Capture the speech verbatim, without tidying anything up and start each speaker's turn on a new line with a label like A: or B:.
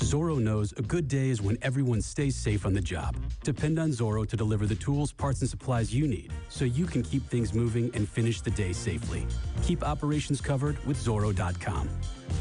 A: Zorro knows a good day is when everyone stays safe on the job. Depend on Zorro to deliver the tools, parts, and supplies you need so you can keep things moving and finish the day safely. Keep operations covered with Zorro dot com.